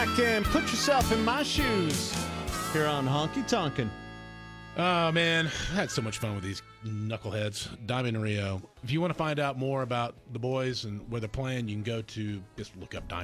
And put yourself in my shoes here on Honky Tonkin'. Oh, man. I had so much fun with these knuckleheads. Diamond Rio. If you want to find out more about the boys and where they're playing, you can go to just look up Diamond.